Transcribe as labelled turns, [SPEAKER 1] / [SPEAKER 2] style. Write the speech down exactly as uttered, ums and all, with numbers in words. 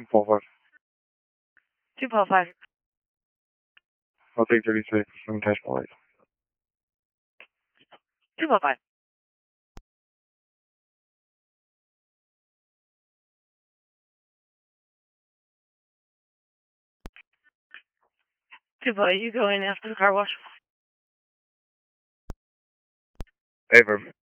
[SPEAKER 1] Paul five.
[SPEAKER 2] Two Paul five.
[SPEAKER 1] I'll take thirty-six from Attachment Light.
[SPEAKER 2] Two Paul five. Two Paul, you go in after the car wash.
[SPEAKER 1] Hey, Verb.